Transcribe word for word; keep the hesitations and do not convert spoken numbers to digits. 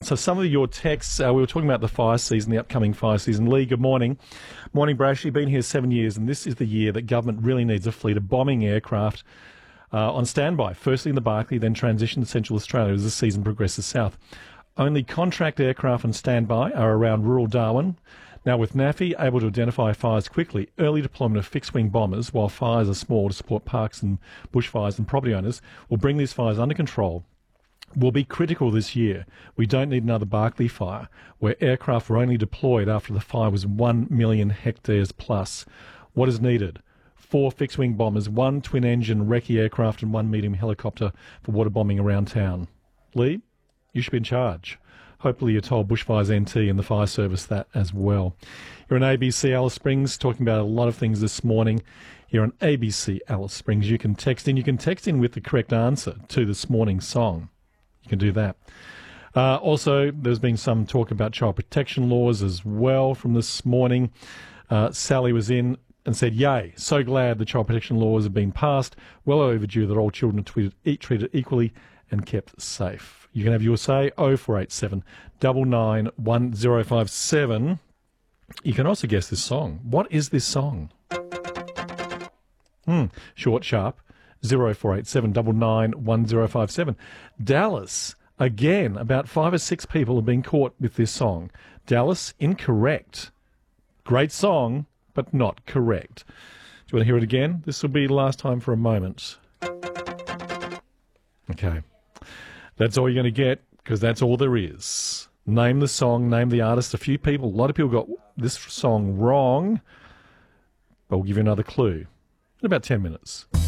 So some of your texts, uh, we were talking about the fire season, the upcoming fire season. Lee, good morning. Morning, Brash. You've been here seven years, and this is the year that government really needs a fleet of bombing aircraft uh, on standby, firstly in the Barclay, then transition to Central Australia as the season progresses south. Only contract aircraft on standby are around rural Darwin. Now, with NAAFI able to identify fires quickly, early deployment of fixed-wing bombers, while fires are small to support parks and bushfires and property owners, will bring these fires under control, will be critical this year. We don't need another Barclay fire, where aircraft were only deployed after the fire was one million hectares plus. What is needed? Four fixed-wing bombers, one twin-engine recce aircraft and one medium helicopter for water bombing around town. Lee, you should be in charge. Hopefully you told Bushfires N T and the fire service that as well. You're on A B C Alice Springs, talking about a lot of things this morning. You're on A B C Alice Springs. You can text in. You can text in with the correct answer to this morning's song. You can do that. Uh, also, there's been some talk about child protection laws as well from this morning. Uh, Sally was in and said, yay, so glad the child protection laws have been passed. Well overdue that all children are treated, treated equally and kept safe. You can have your say, oh four eight seven, nine nine one oh five seven. You can also guess this song. What is this song? Hmm, short, sharp, oh four eight seven, nine nine one oh five seven. Dallas, again, about five or six people have been caught with this song. Dallas, incorrect. Great song, but not correct. Do you want to hear it again? This will be the last time for a moment. Okay. That's all you're going to get, because that's all there is. Name the song, name the artist. A few people, a lot of people got this song wrong, but we'll give you another clue in about ten minutes.